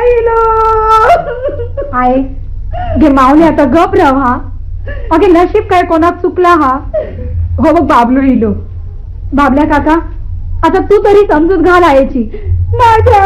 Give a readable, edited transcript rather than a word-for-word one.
इलो आहे गे माऊली आता गप राव हा अगे नशीब काय कोणाक चुकला हा हो बघ बाबलो इलो बाबल्या काका आता तू तरी समजूत घाल आयची माझ्या